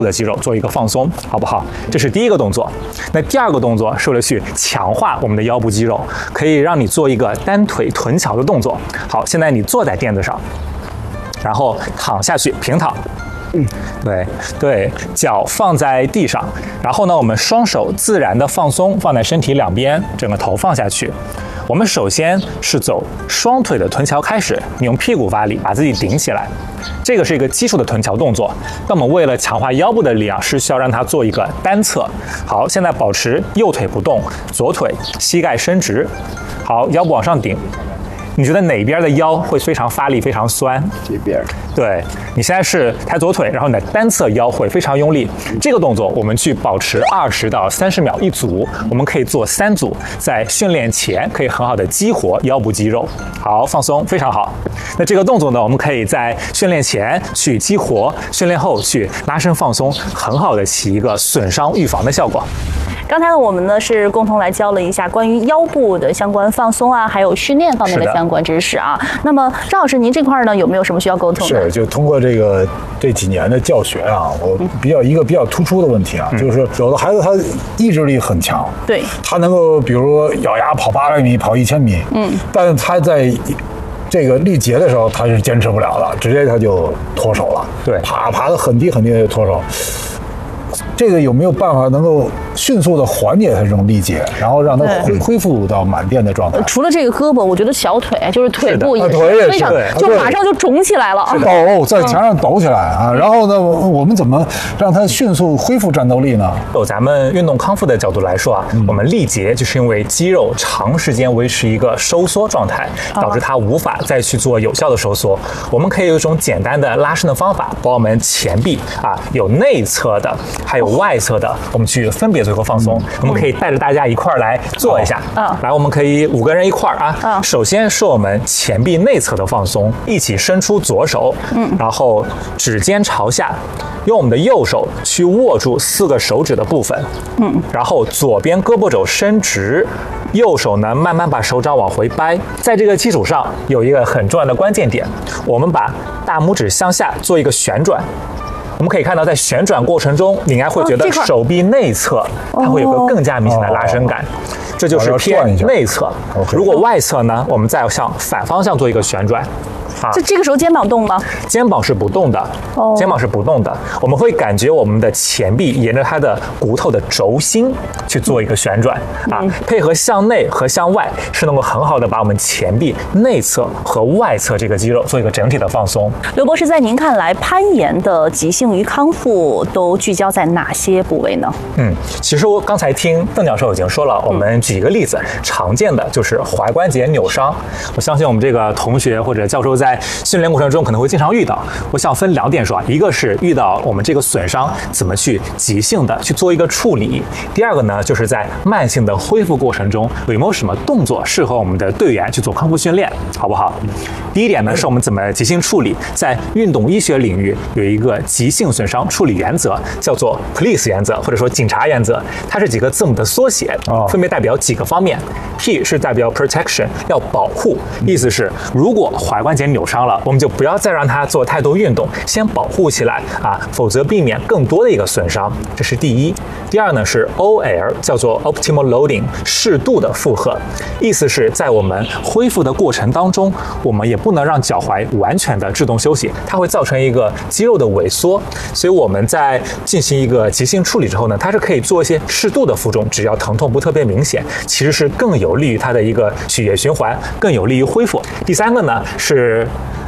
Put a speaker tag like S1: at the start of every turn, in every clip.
S1: 的肌肉做一个放松，好不好？这是第一个动作。那第二个动作是为了去强化我们的腰部肌肉，可以让你做一个单腿臀桥的动作。好，现在你坐在垫子上，然后躺下去，平躺。对，脚放在地上，然后呢，我们双手自然的放松，放在身体两边，整个头放下去。我们首先是走双腿的臀桥开始，你用屁股发力，把自己顶起来。这个是一个基础的臀桥动作。那么为了强化腰部的力量，是需要让它做一个单侧。好，现在保持右腿不动，左腿膝盖伸直。好，腰部往上顶。你觉得哪边的腰会非常发力、非常酸？
S2: 这边。
S1: 对，你现在是抬左腿，然后你的单侧腰会非常用力。这个动作我们去保持20到30秒一组，我们可以做3组，在训练前可以很好的激活腰部肌肉。好，放松，非常好。那这个动作呢，我们可以在训练前去激活，训练后去拉伸放松，很好的起一个损伤预防的效果。
S3: 刚才呢，我们呢是共同来教了一下关于腰部的相关放松啊，还有训练方面的相关知识啊。那么张老师，您这块呢有没有什么需要沟通的？
S2: 是，就通过这几年的教学啊，我一个比较突出的问题啊，就是有的孩子他意志力很强，
S3: 对，
S2: 他能够比如说咬牙跑800米、跑1000米，但是他在这个力竭的时候他是坚持不了了，直接他就脱手了，
S1: 对，
S2: 爬得很低很低就脱手。这个有没有办法能够迅速的缓解他这种力竭，然后让他恢复到满电的状态？
S3: 除了这个胳膊，我觉得小腿就是腿部也
S2: 是
S3: 非常，就马上就肿起来了啊！
S2: 在墙上抖起来啊！然后呢，我们怎么让他迅速恢复战斗力呢？
S1: 就咱们运动康复的角度来说啊，我们力竭就是因为肌肉长时间维持一个收缩状态，导致它无法再去做有效的收缩。我们可以有一种简单的拉伸的方法，把我们前臂啊有内侧的，还有外侧的，我们去分别做一个放松。我们可以带着大家一块儿来做一下。来，我们可以5个人一块儿啊。首先是我们前臂内侧的放松，一起伸出左手，然后指尖朝下，用我们的右手去握住4个手指的部分，然后左边胳膊肘伸直，右手呢慢慢把手掌往回掰。在这个基础上有一个很重要的关键点，我们把大拇指向下做一个旋转。我们可以看到，在旋转过程中，你应该会觉得手臂内侧它会有个更加明显的拉伸感，这就是偏内侧。如果外侧呢，我们再向反方向做一个旋转。
S3: 这个时候肩膀动吗？
S1: 肩膀是不动的，肩膀是不动的。我们会感觉我们的前臂沿着它的骨头的轴心去做一个旋转啊，配合向内和向外，是能够很好的把我们前臂内侧和外侧这个肌肉做一个整体的放松。
S3: 刘博士，在您看来，攀岩的急性与康复都聚焦在哪些部位呢？
S1: 其实我刚才听邓教授已经说了，我们举一个例子，常见的就是踝关节扭伤。我相信我们这个同学或者教授在训练过程中可能会经常遇到。我想分2点说啊，一个是遇到我们这个损伤怎么去急性的去做一个处理，第二个呢就是在慢性的恢复过程中有没有什么动作适合我们的队员去做康复训练，好不好？第一点呢是我们怎么急性处理，在运动医学领域有一个急性损伤处理原则，叫做 PLEASE 原则，或者说警察原则，它是几个字母的缩写，分别代表几个方面。P 是代表 protection， 要保护，意思是如果踝关节扭伤了，我们就不要再让它做太多运动，先保护起来啊，否则避免更多的一个损伤。这是第一。第二呢是 OL， 叫做 optimal loading， 适度的负荷，意思是在我们恢复的过程当中，我们也不能让脚踝完全的制动休息，它会造成一个肌肉的萎缩。所以我们在进行一个急性处理之后呢，它是可以做一些适度的负重，只要疼痛不特别明显，其实是更有利于它的一个血液循环，更有利于恢复。第三个呢是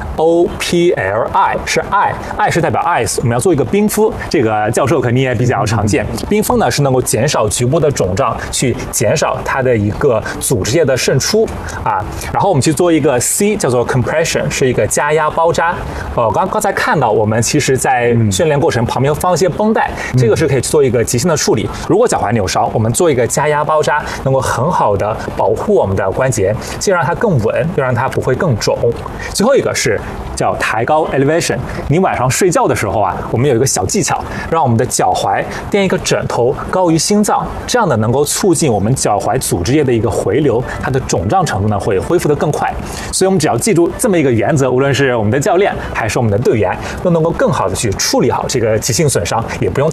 S1: OPLI， 是 I 是代表 eyes， 我们要做一个冰敷，这个教授肯定也比较常见。冰敷呢是能够减少局部的肿胀，去减少它的一个组织液的渗出啊。然后我们去做一个 C， 叫做 compression， 是一个加压包扎。刚才看到我们其实在训练过程旁边放一些绷带，这个是可以做一个急性的处理。如果脚踝扭伤，我们做一个加压包扎，能够很好的保护我们的关节，既让它更稳，又让它不会更肿。最后一个是叫抬高 elevation。你晚上睡觉的时候啊，我们有一个小技巧，让我们的脚踝垫一个枕头高于心脏，这样呢能够促进我们脚踝组织液的一个回流，它的肿胀程度呢会恢复得更快。所以我们只要记住这么一个原则，无论是我们的教练还是我们的队员，都能够更好的去处理好这个急性损伤，也不用